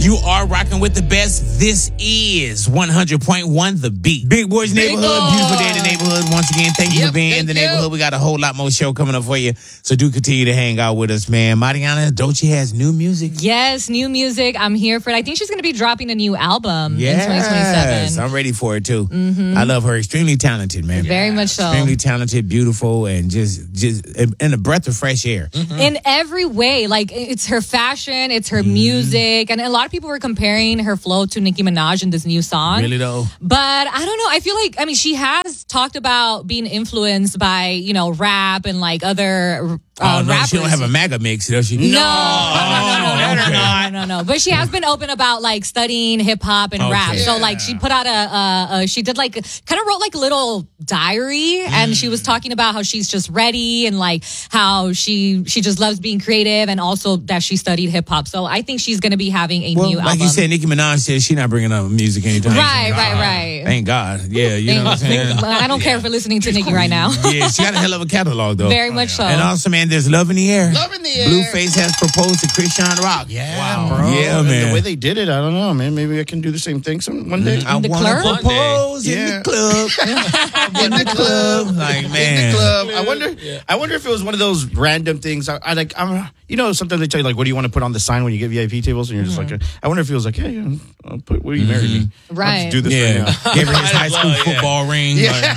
You are rocking with the best. This is 100.1 The Beat. Big Boys Neighborhood. Beautiful day in the neighborhood. Once again, thank you for being in the neighborhood. We got a whole lot more show coming up for you. So do continue to hang out with us, man. Mariana Dolce has new music. Yes, new music. I'm here for it. I think she's going to be dropping a new album in 2027. I'm ready for it, too. I love her. Extremely talented, man. Very much so. Extremely talented, beautiful, and just in a breath of fresh air. In every way. Like, it's her fashion, it's her music. And a lot of people were comparing her flow to Nicki Minaj in this new song. Really, though? But I don't know. I feel like, she has talked about being influenced by, rap and like other rappers. She don't have a MAGA mix, does she? No. But she has been open about like studying hip hop and rap. So like she put out she did like kind of wrote like a little diary, and she was talking about how she's just ready and like how she just loves being creative, and also that she studied hip hop. So I think she's gonna be having a new album. Like you said, Nicki Minaj said she's not bringing up music anytime soon. Right. Thank God. Yeah, you know what I'm saying? I don't care for listening to Nicki right now. Yeah, she got a hell of a catalog though. Very much so. And also, man, there's love in the air. Love in the air. Blueface has proposed to Christian Rock. Yeah, bro. Yeah, man. The way they did it, I don't know, man. Maybe I can do the same thing one day. I want to propose in the club. In the club. Like, man. In the club. I wonder if it was one of those random things. Sometimes they tell you, like, what do you want to put on the sign when you get VIP tables? And you're just like, I wonder if it was like, hey, will you marry me? Right. I'll just do this right now. Gave her his high school football ring. Yeah.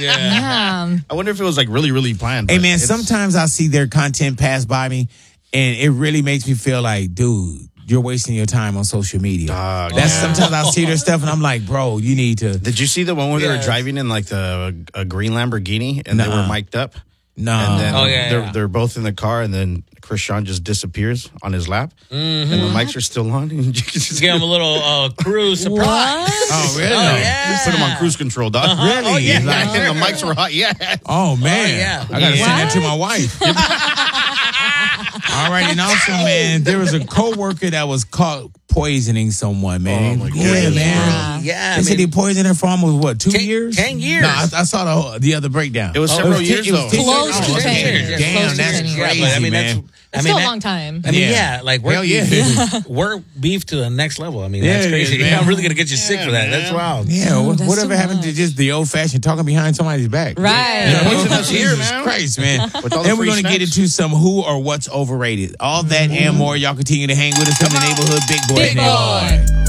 I wonder if it was like really, really planned. Hey, man, sometimes I see their content pass by me, and it really makes me feel like, dude, you're wasting your time on social media. Sometimes I see their stuff, and I'm like, bro, you need to. Did you see the one where they were driving in like a green Lamborghini, and they were mic'd up? No. And then they're both in the car, and then Krishan just disappears on his lap, and the mics are still on. And you just give him a little cruise surprise. What? Oh, really? Oh, yeah. Just put him on cruise control, dog. Really? Oh, yeah. Like, And the mics were hot. Yeah. Oh, man. yeah. I got to send that to my wife. All right, and also, man, there was a coworker that was caught poisoning someone, man. Oh, my God. Yeah, man. Yeah. They said he poisoned her for almost, 2 years? 10 years. No, I saw the other breakdown. It was several years, though. Close to 10 years. Damn, Close to that's 10 years. crazy, man. It's still a long time. Like Hell yeah. work beef to the next level. That's Yeah, crazy. man. I'm really gonna get you sick for that. That's wild. Yeah, That's whatever too happened to much. just the old-fashioned talking behind somebody's back? Right. You know, Poison us here, Jesus man. Christ, man. With all the And we're free going to get snacks. into some who or what's overrated. All that and more. Y'all continue to hang with us in the neighborhood. Big Boy. Big Boy.